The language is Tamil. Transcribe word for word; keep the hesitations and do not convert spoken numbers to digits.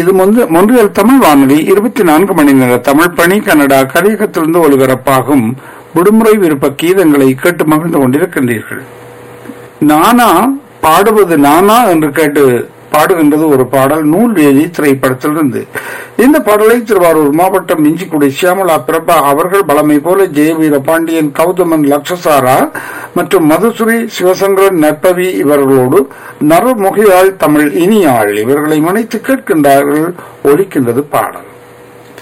இது மொந்து- மொன்றியல் தமிழ் வானொலி இருபத்தி நான்கு மணி நேர தமிழ் பணி கனடா கலியகத்திலிருந்து ஒலிபரப்பாகும் விடுமுறை விருப்ப கீதங்களை கேட்டு மகிழ்ந்து கொண்டிருக்கின்றீர்கள். நானா பாடுவது நானா என்று கேட்டு பாடுகின்றது ஒரு பாடல் நூல் வேதி திரைப்படத்திலிருந்து. இந்த பாடலை திருவாரூர் மாவட்டம் இஞ்சிக்குடி சியாமலா பிரபா அவர்கள் பலமை போல ஜெயவீர பாண்டியன், கௌதமன், லக்ஷசாரா மற்றும் மதுசுரி, சிவசங்கரன், நற்பவி இவர்களோடு நறுமுகையாள் தமிழ் இனியாள் இவர்களை மனைத்து கேட்கின்றார்கள். ஒலிக்கின்றது பாடல்.